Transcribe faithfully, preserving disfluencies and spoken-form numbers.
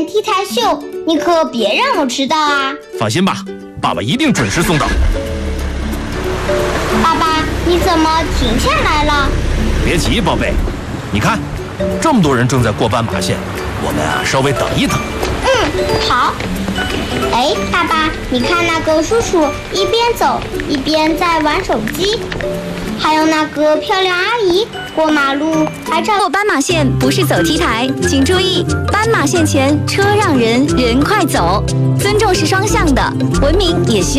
T 台秀，你可别让我迟到啊！ 放心吧，爸爸一定准时送到。 爸爸，你怎么停下来了？ 别急，宝贝，你看，这么多人正在过斑马线，我们啊稍微等一等。 嗯，好。哎，爸爸，你看那个叔叔一边走一边在玩手机，还有那个漂亮阿姨过马路还照过斑马线不是走 T 台，请注意，斑马线前车让人，人快走，尊重是双向的，文明也需要。